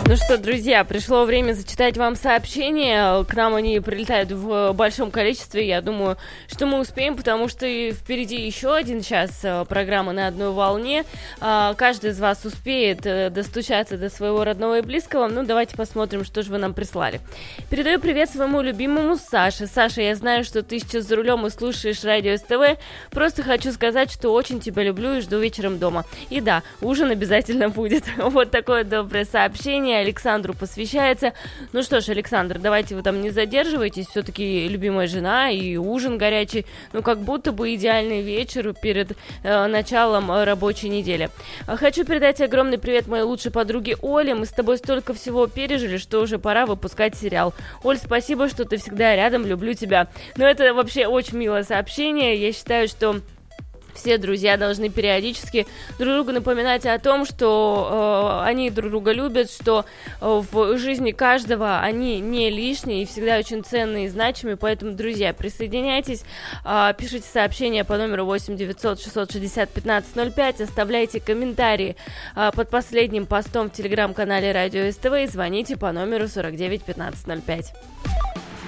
Ну что, друзья, пришло время зачитать вам сообщения. К нам они прилетают в большом количестве. Я думаю, что мы успеем, потому что впереди еще один час программы «На одной волне». Каждый из вас успеет достучаться до своего родного и близкого. Ну, давайте посмотрим, что же вы нам прислали. Передаю привет своему любимому Саше. Саша, я знаю, что ты сейчас за рулем и слушаешь радио СТВ. Просто хочу сказать, что очень тебя люблю и жду вечером дома. И да, ужин обязательно будет. Вот такое доброе сообщение. Александру посвящается. Ну что ж, Александр, давайте вы там не задерживайтесь. Все-таки любимая жена и ужин горячий. Ну, как будто бы идеальный вечер перед началом рабочей недели. Хочу передать огромный привет моей лучшей подруге Оле. Мы с тобой столько всего пережили, что уже пора выпускать сериал. Оль, спасибо, что ты всегда рядом. Люблю тебя. Ну, это вообще очень милое сообщение. Я считаю, что все друзья должны периодически друг другу напоминать о том, что они друг друга любят, что в жизни каждого они не лишние и всегда очень ценные и значимые. Поэтому, друзья, присоединяйтесь, пишите сообщения по номеру 8 900 660 15 05, оставляйте комментарии под последним постом в телеграм-канале Радио СТВ и звоните по номеру 49 15 05.